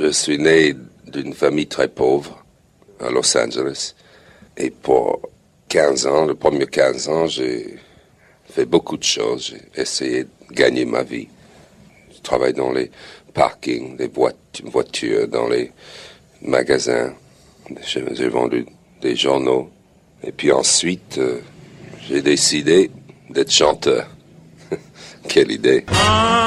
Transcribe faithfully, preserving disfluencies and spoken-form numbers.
Je suis né d'une famille très pauvre à Los Angeles. Et pour quinze ans, les premiers quinze ans, j'ai fait beaucoup de choses. J'ai essayé de gagner ma vie. Je travaille dans les parkings, les voitures, dans les magasins. J'ai vendu des journaux. Et puis ensuite, euh, j'ai décidé d'être chanteur. Quelle idée!